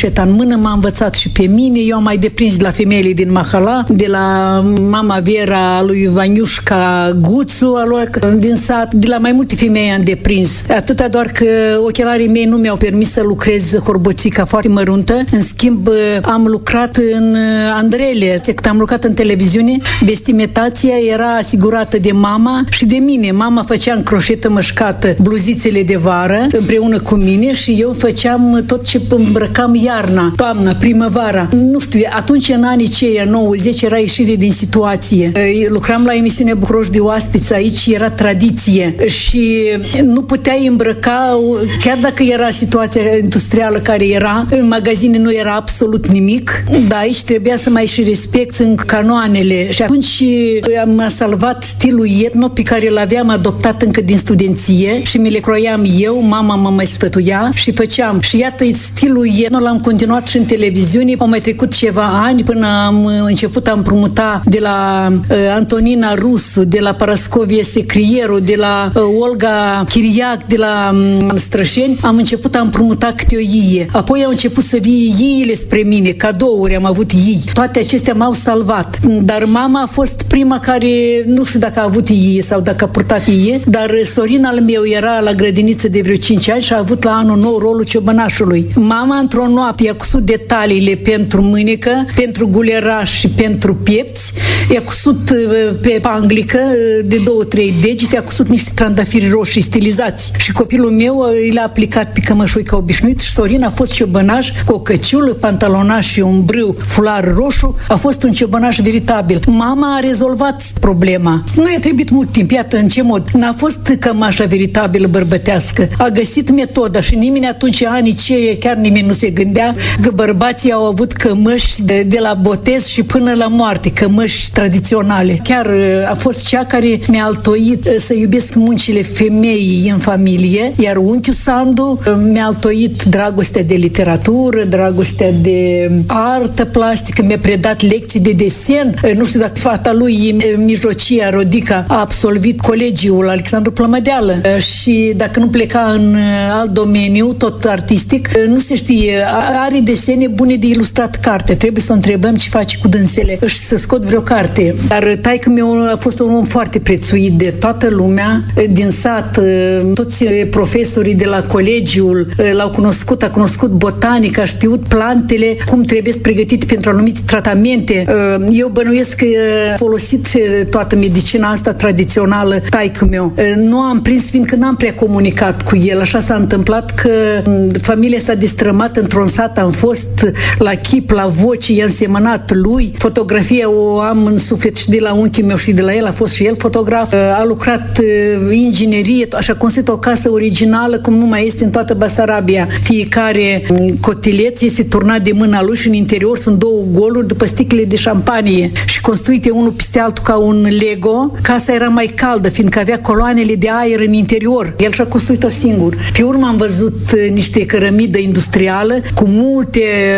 croșeta în mână, m-a învățat și pe mine. Eu am mai deprins de la femeile din Mahala, de la mama Vera, lui Vaniușca Guțu, din sat, de la mai multe femei am deprins. Atâta doar că ochelarii mei nu mi-au permis să lucrez horboțica foarte măruntă. În schimb, am lucrat în Andrele. Când am lucrat în televiziune, vestimentația era asigurată de mama și de mine. Mama făcea în croșetă mășcată bluzițele de vară împreună cu mine și eu făceam tot ce îmbrăcam iarna, toamna, primăvara. Nu știu, atunci în anii ceia 90 era ieșire din situație. Lucram la emisiunea Bucuroși de oaspeți, aici era tradiție și nu puteai îmbrăca, chiar dacă era situația industrială care era, în magazine nu era absolut nimic, dar aici trebuia să mai și respecti în canoanele. Și atunci m-a salvat stilul etno pe care l-aveam adoptat încă din studenție și mi le croiam eu, mama mă mai sfătuia și făceam. Și iată, stilul etno l-am continuat și în televiziune. Au mai trecut ceva ani până am început a împrumuta de la Antonina Rusu, de la Parascovie Secrieru, de la Olga Chiriac, de la Strășeni. Am început a împrumuta câte o ie. Apoi au început să vie iile spre mine, cadouri, am avut ii. Toate acestea m-au salvat. Dar mama a fost prima care, nu știu dacă a avut ie sau dacă a purtat ie, dar sorin al meu era la grădiniță de vreo 5 ani și a avut la anul nou rolul ciobănașului. Mama, într-o noapte, i-a cusut detaliile pentru mânecă, pentru guleraș și pentru piepți, i-a cusut pe panglică de 2-3 degete, i-a cusut niște trandafiri roșii stilizați. Și copilul meu l-a aplicat pe cămășui ca obișnuit și Sorin a fost ciobănaș cu o căciulă, pantalonaș și un brâu fular roșu. A fost un ciobănaș veritabil. Mama a rezolvat problema. Nu i-a trebuit mult timp. Iată în ce mod. N-a fost cămașa veritabilă bărbătească. A găsit metoda și nimeni atunci, anii ceia, chiar nimeni nu se gândea că bărbații au avut cămăși de la botez și până la moarte, cămăși tradiționale. Chiar a fost cea care mi-a altoit să iubesc muncile femeii în familie, iar unchiul Sandu mi-a altoit dragostea de literatură, dragostea de artă plastică, mi-a predat lecții de desen. Nu știu dacă fata lui, mijlocia, Rodica, a absolvit colegiul Alexandru Plămădeală și dacă nu pleca în alt domeniu, tot artistic, nu se știe, are desene bune de ilustrat carte. Trebuie să o întrebăm ce face cu dânsele și să scot vreo carte. Dar taică meu a fost un om foarte prețuit de toată lumea, din sat, toți profesorii de la colegiul l-au cunoscut, a cunoscut botanica, a știut plantele, cum trebuie pregătite pentru anumite tratamente. Eu bănuiesc că a folosit toată medicina asta tradițională taică meu. Nu am prins, fiindcă n-am prea comunicat cu el. Așa s-a întâmplat că familia s-a destrămat într-un sat, am fost la chip, la voce, i-am semănat lui. Fotografia o am în suflet și de la unchiul meu și de la el, a fost și el fotograf. A lucrat inginerie, așa construit o casă originală, cum nu mai este în toată Basarabia. Fiecare cotileț este turnat de mâna lui și în interior sunt 2 goluri după sticle de șampanie și construite unul peste altul ca un Lego. Casa era mai caldă, fiindcă avea coloanele de aer în interior. El și-a construit-o singur. Pe urmă am văzut niște cărămidă industrială cu multe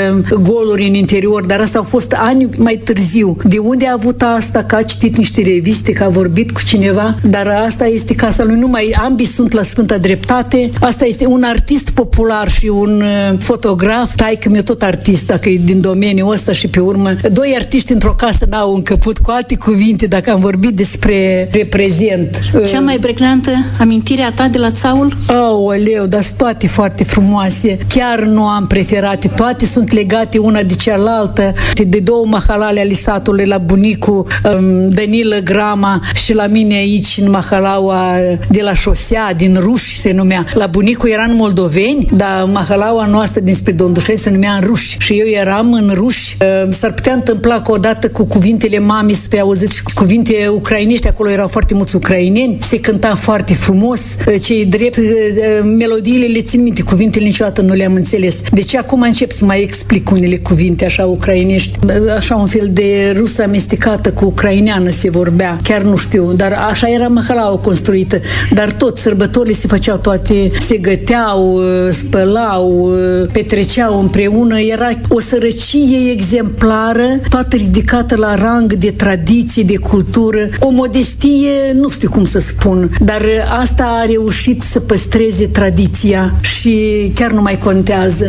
goluri în interior, dar asta au fost ani mai târziu. De unde a avut asta? Că a citit niște reviste, că a vorbit cu cineva, dar asta este casa lui. Numai ambii sunt la Sfânta Dreptate. Asta este un artist popular și un fotograf. Taică-mi tot artist, dacă e din domeniul ăsta și pe urmă. 2 artiști într-o casă n-au încăput, cu alte cuvinte, dacă am vorbit despre prezent. Cea mai pregnantă amintire a ta de la Țaul? Aoleu, dar sunt toate foarte frumoase. Chiar nu am preferate. Toate sunt legate una de cealaltă. De 2 mahalale ale satului, la bunicul Danilă Grama și la mine aici în mahalaua de la șosea, din Ruși se numea. La bunicul era în moldoveni, dar mahalaua noastră dinspre Dondușeni se numea în Ruși. Și eu eram în Ruși. S-ar putea întâmpla că odată cu cuvintele mamei să fi auzit și cu cuvinte ucrainești, acolo erau foarte mulți ucraineni, se cânta foarte frumos, ce-i drept, melodiile le țin minte, cuvintele niciodată nu le-am înțeles. Deci acum încep să mai explic unele cuvinte așa ucrainești, așa un fel de rusă amestecată cu ucraineană se vorbea, chiar nu știu, dar așa era mahalaua construită, dar tot sărbătorile se făceau toate, se găteau, spălau, petreceau împreună, era o sărăcie exemplară, toată ridicată la rang de tradiție, de cultură, o modestie, nu știu cum să spun, dar asta a reușit să păstreze tradiția și chiar nu mai contează. Copii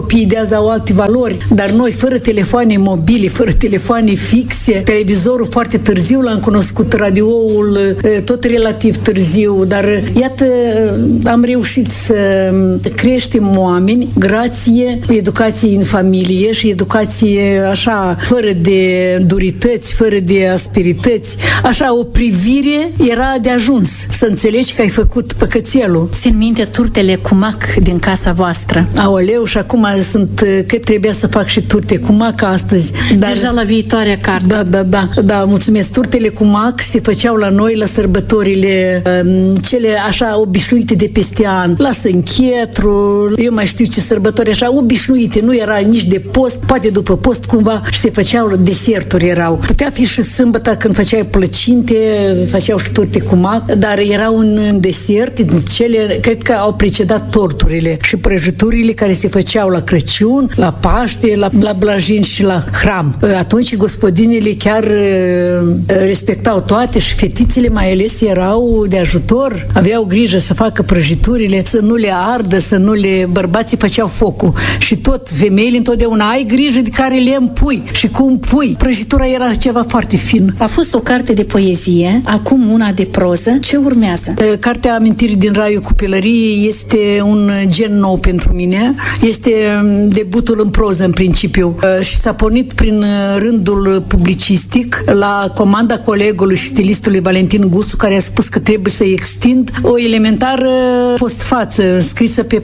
copiii de azi au alte valori, dar noi, fără telefoane mobile, fără telefoane fixe, televizorul foarte târziu l-am cunoscut, radioul tot relativ târziu, dar iată, am reușit să creștem oameni grație educației în familie și educație așa, fără de durități, fără de asperități, așa o privire era de ajuns să înțelegi că ai făcut păcățelul. Țin minte turtele cu mac din casa voastră. Aoleu, și acum că trebuia să fac și turte cu mac astăzi. Dar, deja la viitoarea carte. Da, mulțumesc. Turtele cu mac se făceau la noi la sărbătorile cele așa obișnuite de peste an. La Sânchetru, eu mai știu ce sărbători așa obișnuite, nu era nici de post, poate după post cumva, și se făceau deserturi erau. Putea fi și sâmbătă când făceai plăcinte, făceau și turte cu mac, dar era un desert din cele, cred că au precedat torturile și prăjiturile care se făceau la Crăciun, la Paște, la Blajin și la Hram. Atunci gospodinele chiar respectau toate și fetițele mai ales erau de ajutor, aveau grijă să facă prăjiturile, să nu le ardă, să nu le... Bărbații făceau focul și tot femeile întotdeauna ai grijă de care le împui și cum pui. Prăjitura era ceva foarte fin. A fost o carte de poezie, acum una de proză. Ce urmează? Cartea Amintiri din Raiul Copilăriei este un gen nou pentru mine. Este debutul în proză în principiu și s-a pornit prin rândul publicistic la comanda colegului și stilistului Valentin Guțu, care a spus că trebuie să extind o elementară postfață scrisă pe 4-5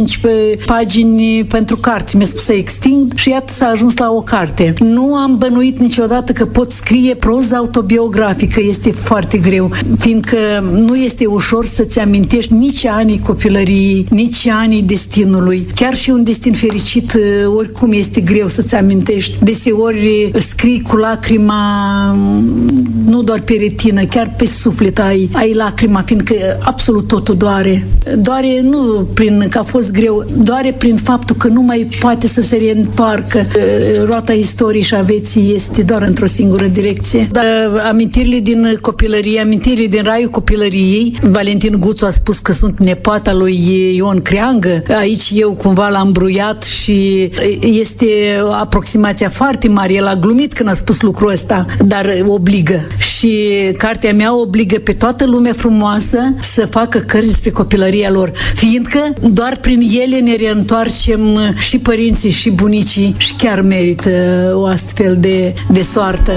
pagini pentru carte. Mi-a spus să extind și iată s-a ajuns la o carte. Nu am bănuit niciodată că pot scrie proză autobiografică. Este foarte greu, fiindcă nu este ușor să-ți amintești nici anii copilăriei, nici anii destinului. Chiar și un destin fericit, oricum este greu să-ți amintești. Deseori scrii cu lacrima, nu doar pe retină, chiar pe suflet ai lacrima, fiindcă absolut totul doare. Doare nu prin că a fost greu, doare prin faptul că nu mai poate să se reîntoarcă. Roata istoriei și a vieții este doar într-o singură direcție. Dar amintirile din copilărie, amintirile din Raiul Copilăriei, Valentin Guțu a spus că sunt nepoata lui Ion Creangă. Aici eu cumva l-am bruiat și este aproximația foarte mare. El a glumit când a spus lucrul ăsta, dar obligă. Și cartea mea obligă pe toată lumea frumoasă să facă cărți despre copilăria lor, fiindcă doar prin ele ne reîntoarcem și părinții și bunicii și chiar merită o astfel de soartă.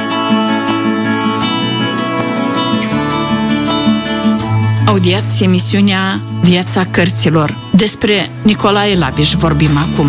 Audiați emisiunea Viața cărților. Despre Nicolae Labiș vorbim acum.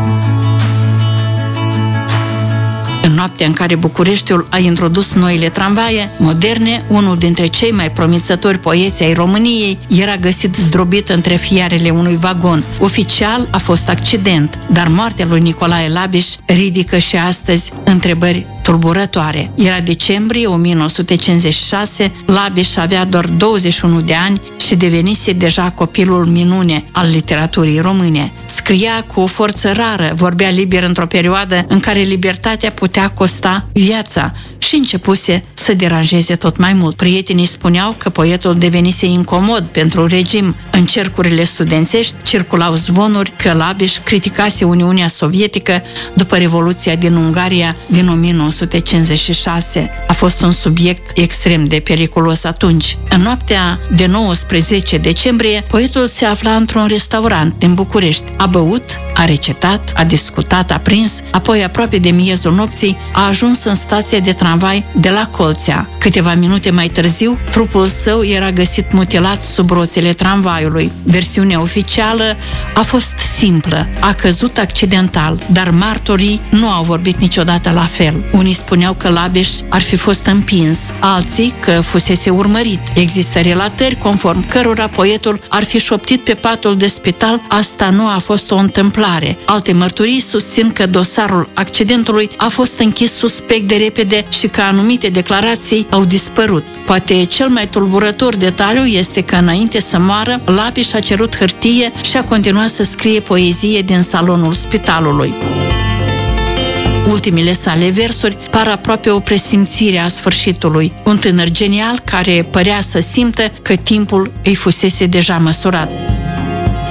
În noaptea în care Bucureștiul a introdus noile tramvaie moderne, unul dintre cei mai promițători poeți ai României era găsit zdrobit între fiarele unui vagon. Oficial a fost accident, dar moartea lui Nicolae Labiș ridică și astăzi întrebări tulburătoare. Era decembrie 1956, Labiș avea doar 21 de ani și devenise deja copilul minune al literaturii române. Scria cu o forță rară, vorbea liber într-o perioadă în care libertatea putea costa viața și începuse să deranjeze tot mai mult. Prietenii spuneau că poetul devenise incomod pentru regim. În cercurile studențești circulau zvonuri că Labiș criticase Uniunea Sovietică după Revoluția din Ungaria din 1956. A fost un subiect extrem de periculos atunci. În noaptea de 19 decembrie, poetul se afla într-un restaurant din București. A băut, a recitat, a discutat, a prins, apoi aproape de miezul nopții a ajuns în stația de tramvai de la Colțea. Câteva minute mai târziu, trupul său era găsit mutilat sub roțile tramvaiului. Versiunea oficială a fost simplă, a căzut accidental, dar martorii nu au vorbit niciodată la fel. Unii spuneau că Labiș ar fi fost împins, alții că fusese urmărit. Există relatări conform cărora poetul ar fi șoptit pe patul de spital: "Asta nu a fost o întâmplare." Alte mărturii susțin că dosarul accidentului a fost închis suspect de repede și că anumite declarații au dispărut. Poate cel mai tulburător detaliu este că înainte să moară, Labiș a cerut hârtie și a continuat să scrie poezie din salonul spitalului. Ultimile sale versuri par aproape o presimțire a sfârșitului. Un tânăr genial care părea să simtă că timpul îi fusese deja măsurat.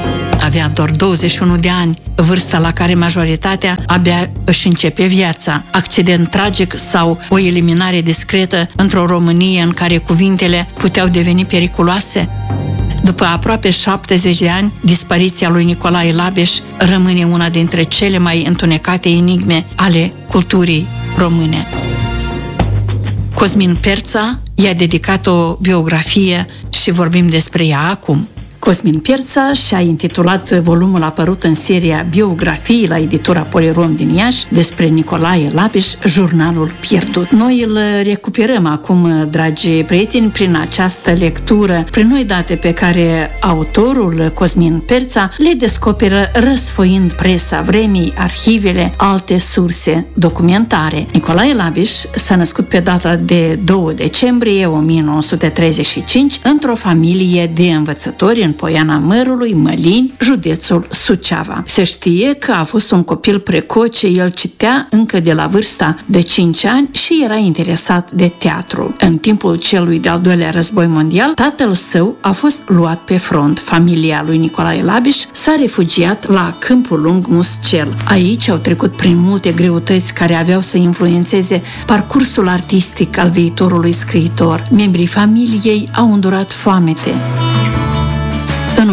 avea doar 21 de ani, vârsta la care majoritatea abia își începe viața. Accident tragic sau o eliminare discretă într-o Românie în care cuvintele puteau deveni periculoase? După aproape 70 de ani, dispariția lui Nicolae Labeș rămâne una dintre cele mai întunecate enigme ale culturii române. Cosmin Perța i-a dedicat o biografie și vorbim despre ea acum. Cosmin Perța și-a intitulat volumul apărut în seria Biografii la editura Polirom din Iași despre Nicolae Labeș, Jurnalul pierdut. Noi îl recuperăm acum, dragi prieteni, prin această lectură, prin noi date pe care autorul Cosmin Perța le descoperă răsfoind presa vremii, arhivele, alte surse documentare. Nicolae Labeș s-a născut pe data de 2 decembrie 1935 într-o familie de învățători în Poiana Mărului, Mălini, județul Suceava. Se știe că a fost un copil precoce, el citea încă de la vârsta de 5 ani și era interesat de teatru. În timpul celui de-al doilea război mondial, tatăl său a fost luat pe front. Familia lui Nicolae Labeș s-a refugiat la Câmpul Lung Muscel. Aici au trecut prin multe greutăți care aveau să influențeze parcursul artistic al viitorului scriitor. Membrii familiei au îndurat foamete. În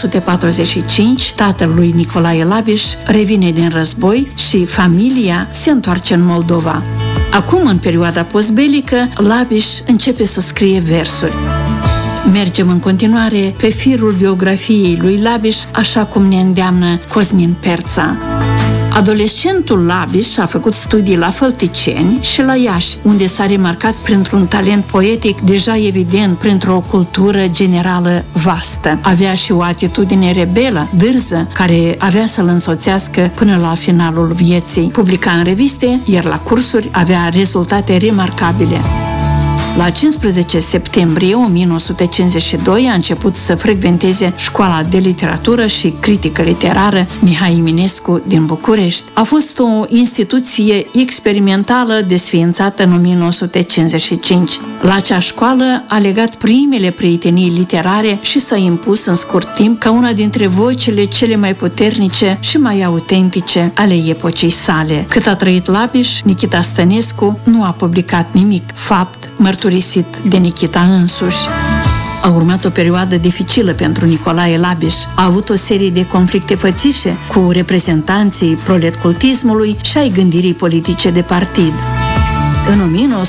1945, tatăl lui Nicolae Labeș revine din război și familia se întoarce în Moldova. Acum, în perioada postbelică, Labeș începe să scrie versuri. Mergem în continuare pe firul biografiei lui Labeș, așa cum ne îndeamnă Cosmin Perța. Adolescentul Labeș a făcut studii la Fălticeni și la Iași, unde s-a remarcat printr-un talent poetic deja evident, printr-o cultură generală vastă. Avea și o atitudine rebelă, dârză, care avea să-l însoțească până la finalul vieții. Publica în reviste, iar la cursuri avea rezultate remarcabile. La 15 septembrie 1952 a început să frecventeze Școala de Literatură și Critică Literară Mihai Eminescu din București. A fost o instituție experimentală desființată în 1955. La acea școală a legat primele prietenii literare și s-a impus în scurt timp ca una dintre vocile cele mai puternice și mai autentice ale epocii sale. Cât a trăit Labeș, Nichita Stănescu nu a publicat nimic, fapt mărturisit de Nichita însuși. A urmat o perioadă dificilă pentru Nicolae Labeș. A avut o serie de conflicte fățișe cu reprezentanții proletcultismului și ai gândirii politice de partid. În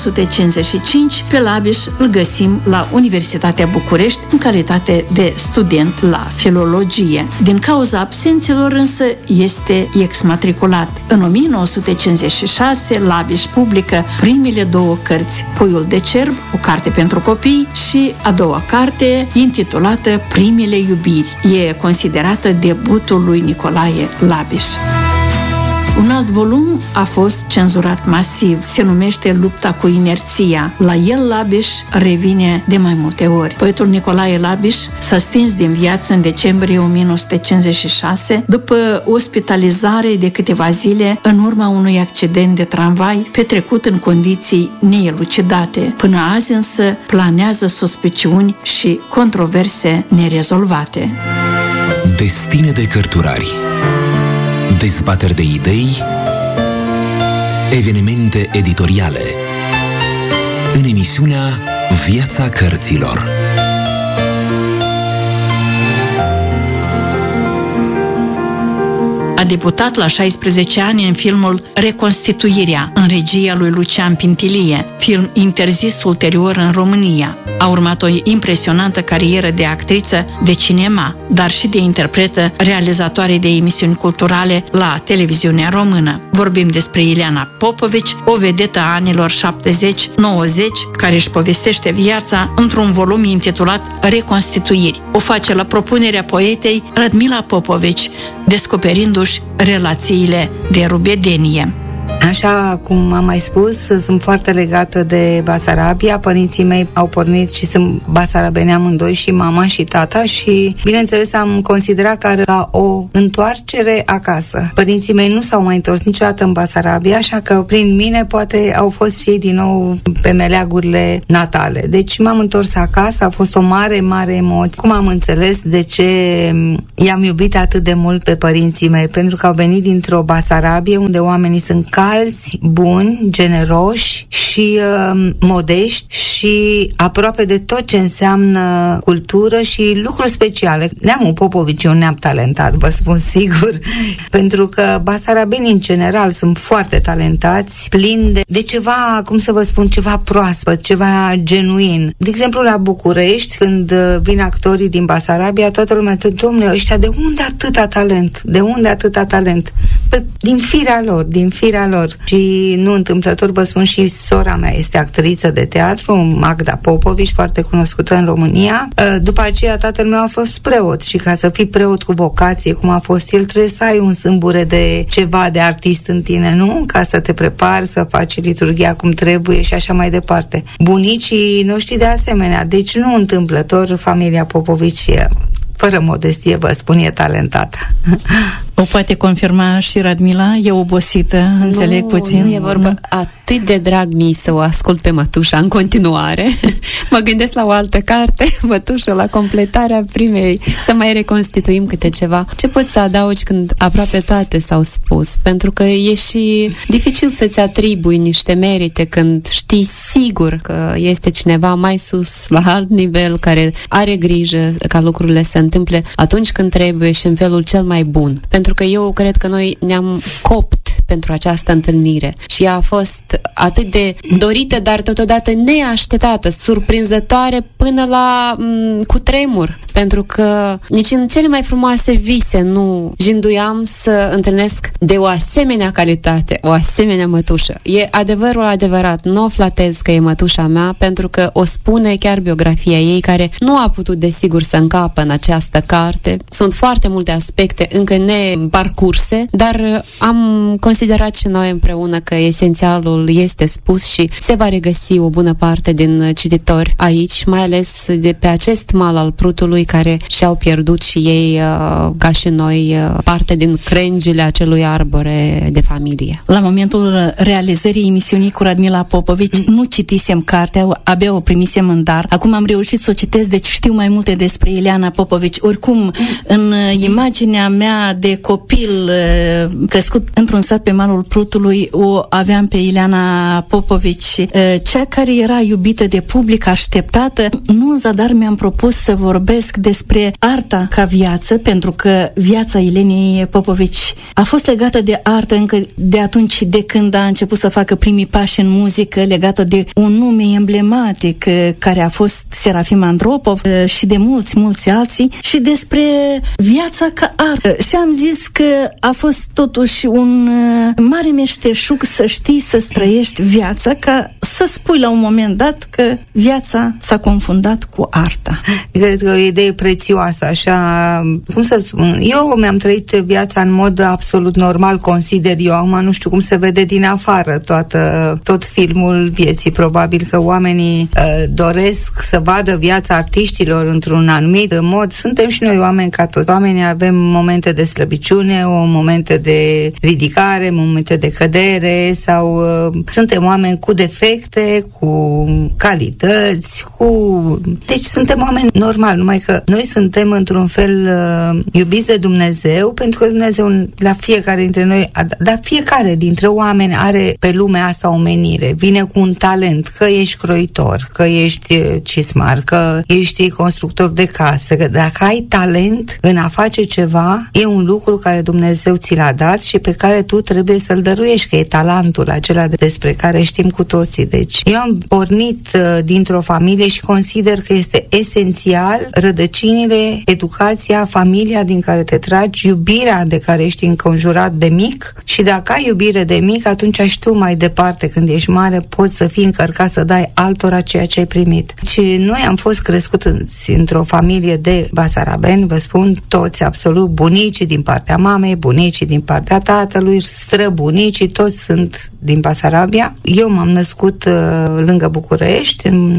1955, pe Labeș îl găsim la Universitatea București în calitate de student la filologie. Din cauza absențelor însă este exmatriculat. În 1956, Labeș publică primele două cărți, Puiul de cerb, o carte pentru copii, și a doua carte, intitulată Primele iubiri. E considerată debutul lui Nicolae Labeș. Un alt volum a fost cenzurat masiv. Se numește Lupta cu inerția. La el Labeș revine de mai multe ori. Poetul Nicolae Labeș s-a stins din viață în decembrie 1956 după ospitalizare de câteva zile în urma unui accident de tramvai petrecut în condiții neelucidate. Până azi însă planează suspiciuni și controverse nerezolvate. Destine de cărturari, dezbateri de idei, evenimente editoriale. În emisiunea Viața cărților. A debutat la 16 ani în filmul Reconstituirea, în regia lui Lucian Pintilie, film interzis ulterior în România. A urmat o impresionantă carieră de actriță de cinema, dar și de interpretă, realizatoare de emisiuni culturale la televiziunea română. Vorbim despre Ileana Popovici, o vedetă a anilor 70-90, care își povestește viața într-un volum intitulat Reconstituiri. O face la propunerea poetei Radmila Popovici, descoperindu-și relațiile de rubedenie. Așa cum am mai spus, sunt foarte legată de Basarabia. Părinții mei au pornit și sunt basarabeni amândoi, și mama și tata, și bineînțeles am considerat ca o întoarcere acasă. Părinții mei nu s-au mai întors niciodată în Basarabia, așa că prin mine poate au fost și ei din nou pe meleagurile natale. Deci m-am întors acasă, a fost o mare, mare emoție. Cum am înțeles de ce i-am iubit atât de mult pe părinții mei, pentru că au venit dintr-o Basarabie unde oamenii sunt calzi, buni, generoși și modești și aproape de tot ce înseamnă cultură și lucruri speciale. Neamul Popovici e un neam talentat, vă spun sigur, pentru că basarabenii în general sunt foarte talentați, plini de ceva, cum să vă spun, ceva proaspăt, ceva genuin. De exemplu, la București, când vin actorii din Basarabia, toată lumea, domnule, ăștia de unde atâta talent? De unde atâta talent? Păi, din firea lor. Și nu întâmplător, vă spun, și sora mea este actriță de teatru, Magda Popovici, foarte cunoscută în România. După aceea, tatăl meu a fost preot și ca să fii preot cu vocație, cum a fost el, trebuie să ai un sâmbure de ceva de artist în tine, nu? Ca să te prepari, să faci liturghia cum trebuie și așa mai departe. Bunicii noștri de asemenea. Deci nu întâmplător, familia Popovici, fără modestie, vă spun, e talentată. O poate confirma și Radmila? E obosită, înțeleg puțin. Nu e vorba. Atât de drag mi să o ascult pe mătușa în continuare. Mă gândesc la o altă carte, mătușă, la completarea primei, să mai reconstituim câte ceva. Ce poți să adaugi când aproape toate s-au spus? Pentru că e și dificil să-ți atribui niște merite când știi sigur că este cineva mai sus, la alt nivel, care are grijă ca lucrurile să întâmple atunci când trebuie și în felul cel mai bun. Pentru că eu cred că noi ne-am copt pentru această întâlnire și ea a fost atât de dorită, dar totodată neașteptată, surprinzătoare până la cutremur. Pentru că nici în cele mai frumoase vise nu jinduiam să întâlnesc de o asemenea calitate, o asemenea mătușă. E adevărul adevărat, nu o flatez că e mătușa mea, pentru că o spune chiar biografia ei, care nu a putut desigur să încapă în această carte. Sunt foarte multe aspecte încă neparcurse, dar am considerat și noi împreună că esențialul este spus și se va regăsi o bună parte din cititori aici, mai ales de pe acest mal al Prutului, care și-au pierdut și ei, ca și noi, parte din crengile acelui arbore de familie. La momentul realizării emisiunii cu Radmila Popovici, nu citisem cartea, abia o primisem în dar. Acum am reușit să o citesc, deci știu mai multe despre Ileana Popovici. Oricum, în imaginea mea de copil crescut într-un sat pe malul Prutului, o aveam pe Ileana Popovici, cea care era iubită de public, așteptată. Nu în zadar mi-am propus să vorbesc despre arta ca viață, pentru că viața Ilenei Popovici a fost legată de artă încă de atunci, de când a început să facă primii pași în muzică, legată de un nume emblematic care a fost Serafim Andropov și de mulți alții, și despre viața ca artă. Și am zis că a fost totuși un mare meșteșug să știi să trăiești viața, ca să spui la un moment dat că viața s-a confundat cu arta. Cred că o idee prețioasă, așa, cum să spun, eu mi-am trăit viața în mod absolut normal, consider eu. Acum nu știu cum se vede din afară tot filmul vieții. Probabil că oamenii doresc să vadă viața artiștilor într-un anumit mod. Suntem și noi oameni ca toți. Oamenii avem momente de slăbiciune, momente de ridicare, momente de cădere, sau suntem oameni cu defecte, cu calități, deci suntem oameni normali, numai că noi suntem într-un fel iubiți de Dumnezeu, pentru că Dumnezeu la fiecare dintre noi, dar fiecare dintre oameni are pe lumea asta o menire, vine cu un talent, că ești croitor, că ești cismar, că ești constructor de case, că dacă ai talent în a face ceva, e un lucru care Dumnezeu ți l-a dat și pe care tu trebuie să-l dăruiești, că e talentul acela despre care știm cu toții. Deci eu am pornit dintr-o familie și consider că este esențial rădăcina rădăcinile, educația, familia din care te tragi, iubirea de care ești înconjurat de mic, și dacă ai iubire de mic, atunci și tu mai departe, când ești mare, poți să fii încărcat să dai altora ceea ce ai primit. Și noi am fost crescuți într-o familie de basarabeni, vă spun, toți absolut, bunicii din partea mamei, bunicii din partea tatălui, străbunicii, toți sunt din Basarabia. Eu m-am născut lângă București în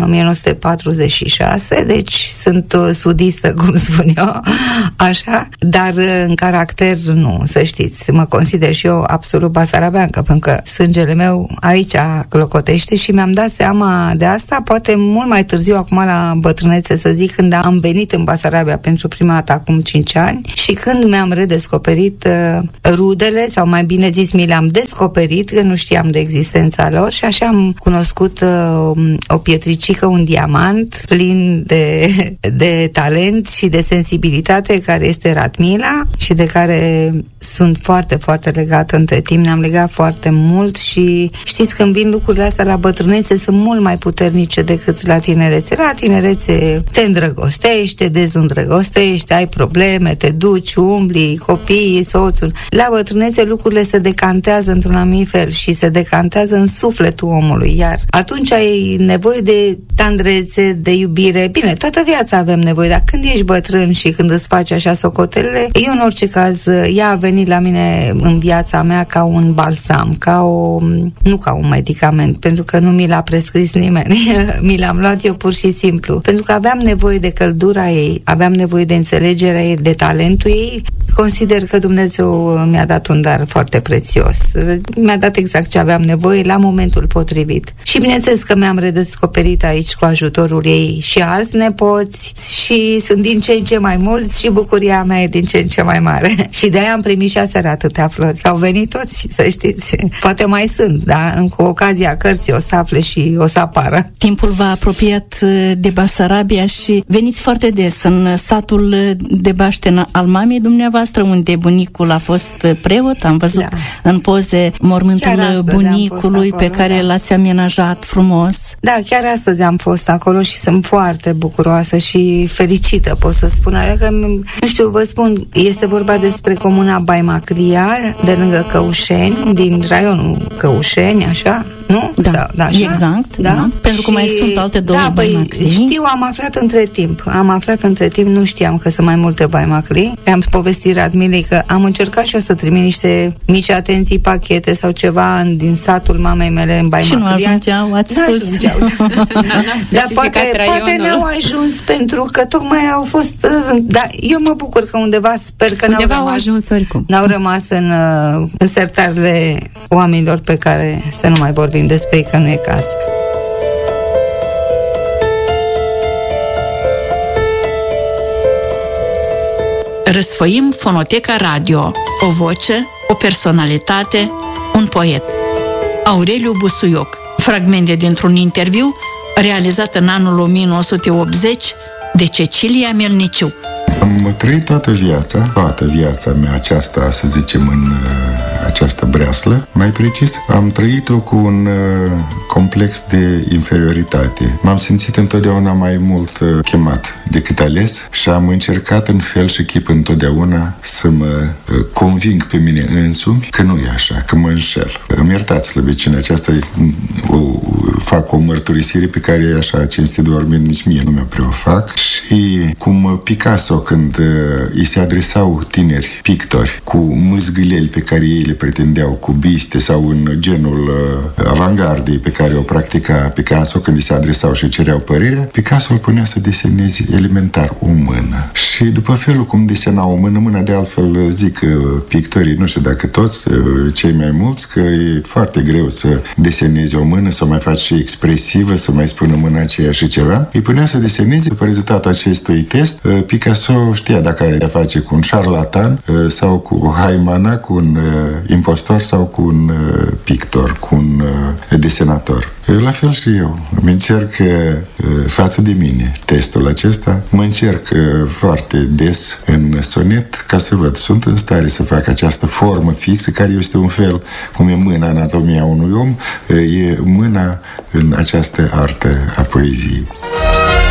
1946, deci sunt sudistă, cum spun eu, așa, dar în caracter nu, să știți, mă consider și eu absolut basarabeancă, pentru că sângele meu aici clocotește și mi-am dat seama de asta, poate mult mai târziu, acum la bătrânețe, să zic, când am venit în Basarabia pentru prima dată acum 5 ani și când mi-am redescoperit rudele, sau mai bine zis, mi le-am descoperit, că nu știam de existența lor, și așa am cunoscut o pietricică, un diamant plin de talent și de sensibilitate, care este Radmila, și de care sunt foarte, foarte legată între timp. Ne-am legat foarte mult și știți, când vin lucrurile astea la bătrânețe, sunt mult mai puternice decât la tinerețe. La tinerețe te îndrăgostești, te dezîndrăgostești, ai probleme, te duci, umbli, copiii, soțul. La bătrânețe lucrurile se decantează într-un anumit fel și se decantează în sufletul omului, iar atunci ai nevoie de tandrețe, de iubire. Bine, toată viața avem nevoie, dar când ești bătrân și când îți faci așa socotelele, eu în orice caz, ea a venit la mine în viața mea ca un balsam, nu ca un medicament, pentru că nu mi l-a prescris nimeni. Mi l-am luat eu pur și simplu, pentru că aveam nevoie de căldura ei, aveam nevoie de înțelegerea ei, de talentul ei. Consider că Dumnezeu mi-a dat un dar foarte prețios. Mi-a dat exact ce aveam nevoie la momentul potrivit. Și bineînțeles că mi-am redescoperit aici cu ajutorul ei și alți nepoți și sunt din ce în ce mai mulți și bucuria mea e din ce în ce mai mare. Și de-aia am primit și aseară atâtea flori. Au venit toți, să știți. Poate mai sunt, dar cu ocazia cărții o să afle și o să apară. Timpul v-a apropiat de Basarabia și veniți foarte des în satul de Baștenă al mamei dumneavoastră, unde bunicul a fost preot. Am văzut în poze mormântul bunicului pe care l-ați amenajat frumos. Da, chiar astăzi am fost acolo și sunt foarte bucuroasă și fericită, pot să spun. Că, nu știu, vă spun, este vorba despre comuna Baimacria, de lângă Căușeni, din raionul Căușeni, așa, nu? Da, da, așa? Exact. Da. Pentru că mai sunt alte două Baimacrii. Știu, am aflat între timp, nu știam că sunt mai multe Baimacrii. Am povestit Radmilei că am încercat și eu să trimit niște mici atenții, pachete sau ceva din satul mamei mele în Baimacria. Și nu ajungeau, ați spus. Dar poate n-au ajuns, pentru că tocmai au fost... Dar eu mă bucur că undeva, sper că au ajuns oricum. N-au rămas în sertarele oamenilor pe care să nu mai vorbim despre ei, că nu e cazul. Răsfăim Fonoteca Radio. O voce, o personalitate, un poet. Aureliu Busuioc. Fragmente dintr-un interviu realizat în anul 1980 de Cecilia Melniciuc. Am trăit toată viața mea aceasta, să zicem, în această breaslă. Mai precis, am trăit-o cu un complex de inferioritate. M-am simțit întotdeauna mai mult chemat decât ales și am încercat în fel și chip întotdeauna să mă conving pe mine însumi că nu e așa, că mă înșel. Îmi iertați, slăbiciunea aceasta, fac o mărturisire pe care, așa cinstit vorbind, nici mie nu mi-o prea o fac. Și cum Picasso, când îi se adresau tineri pictori cu mâzgâleli pe care ei le pretindeau, cu biste sau în genul avangardei pe care o practica Picasso, când îi se adresau și cereau părerea, Picasso îl punea să deseneze elementar o mână. Și după felul cum desena o mână de altfel, zic pictorii, nu știu dacă toți, cei mai mulți, că e foarte greu să desenezi o mână, să o mai faci și expresivă, să mai spună mâna aceea și ceva. Îi punea să deseneze. După rezultatul acestui test, Picasso știa dacă are de-a face cu un șarlatan sau cu o haimana, cu un impostor sau cu un pictor, cu un desenator. La fel și eu. Îmi încerc față de mine testul acesta. Mă încerc foarte des în sonet ca să văd. Sunt în stare să fac această formă fixă, care este un fel cum e mâna, anatomia unui om, e mâna în această artă a poeziei.